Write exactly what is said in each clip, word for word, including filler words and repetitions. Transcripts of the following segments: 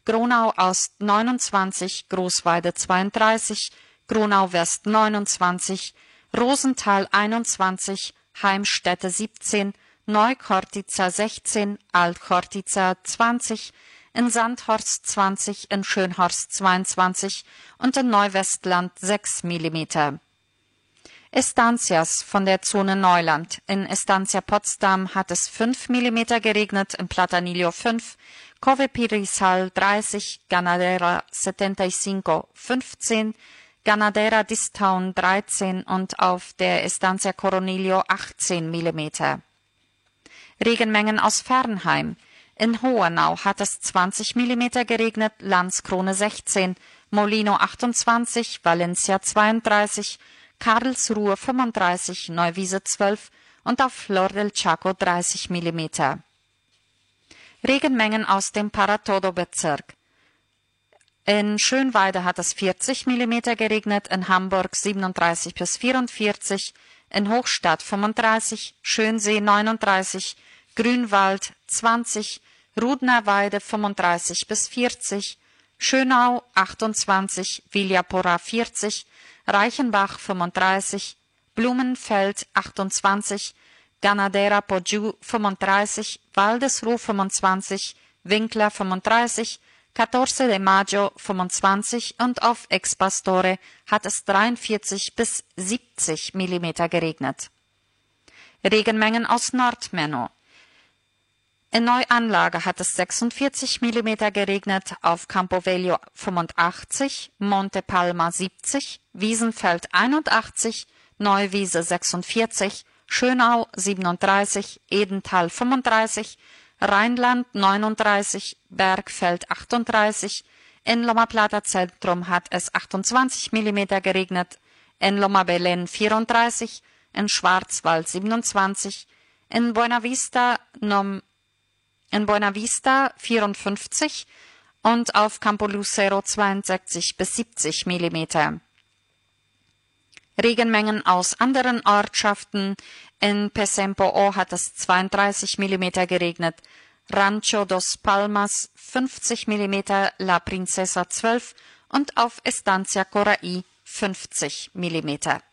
Gronau Ost neunundzwanzig, Großweide zweiunddreißig, Gronau West neunundzwanzig, Rosenthal einundzwanzig, Heimstätte siebzehn, Neukortica sechzehn, Altkortica zwanzig, in Sandhorst zwanzig, in Schönhorst zweiundzwanzig und in Neuwestland sechs Millimeter. Estancias von der Zone Neuland. In Estancia Potsdam hat es fünf Millimeter geregnet, in Platanillo fünf, Covepirisal dreißig, Ganadera fünfundsiebzig, fünfzehn, Ganadera Distown dreizehn und auf der Estancia Coronillo achtzehn Millimeter. Regenmengen aus Fernheim. In Hohenau hat es zwanzig Millimeter geregnet, Landskrone sechzehn, Molino achtundzwanzig, Valencia zweiunddreißig, Karlsruhe fünfunddreißig, Neuwiese zwölf und auf Flor del Chaco dreißig Millimeter. Regenmengen aus dem Paratodo-Bezirk. In Schönweide hat es vierzig Millimeter geregnet, in Hamburg siebenunddreißig bis vierundvierzig, in Hochstadt fünfunddreißig, Schönsee neununddreißig, Grünwald zwanzig, Rudnerweide fünfunddreißig bis vierzig, Schönau achtundzwanzig, Vigliapora vierzig, Reichenbach fünfunddreißig, Blumenfeld achtundzwanzig, Ganadera Poggio fünfunddreißig, Waldesruh fünfundzwanzig, Winkler fünfunddreißig, Catorce de Maggio fünfundzwanzig und auf Ex-Pastore hat es dreiundvierzig bis siebzig Millimeter geregnet. Regenmengen aus Nordmenno. In Neuanlage hat es sechsundvierzig Millimeter geregnet, auf Campovello fünfundachtzig, Monte Palma siebzig, Wiesenfeld einundachtzig, Neuwiese sechsundvierzig, Schönau siebenunddreißig, Edental fünfunddreißig, Rheinland neununddreißig, Bergfeld achtunddreißig, in Loma Plata Zentrum hat es achtundzwanzig Millimeter geregnet, in Loma Belen vierunddreißig, in Schwarzwald siebenundzwanzig, in Buenavista Nom in Buenavista vierundfünfzig und auf Campo Lucero zweiundsechzig bis siebzig Millimeter. Regenmengen aus anderen Ortschaften. In Pesempo hat es zweiunddreißig Millimeter geregnet, Rancho dos Palmas fünfzig Millimeter, La Princesa zwölf und auf Estancia Coraí fünfzig Millimeter.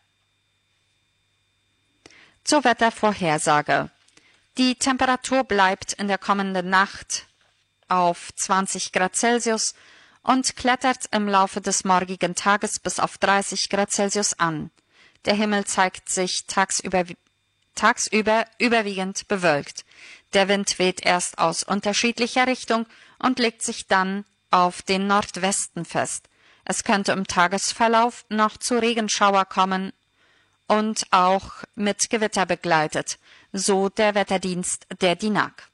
Zur Wettervorhersage. Die Temperatur bleibt in der kommenden Nacht auf zwanzig Grad Celsius und klettert im Laufe des morgigen Tages bis auf dreißig Grad Celsius an. Der Himmel zeigt sich tagsüber, tagsüber überwiegend bewölkt. Der Wind weht erst aus unterschiedlicher Richtung und legt sich dann auf den Nordwesten fest. Es könnte im Tagesverlauf noch zu Regenschauer kommen und auch mit Gewitter begleitet, so der Wetterdienst der D I N A G.